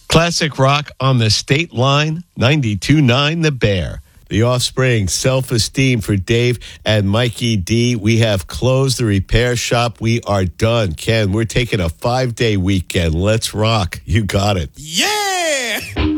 Classic rock on the state line, 92.9 The Bear. The Offspring, Self-Esteem for Dave and Mikey D. We have closed the repair shop. We are done. Ken, we're taking a 5-day weekend. Let's rock. You got it. Yeah!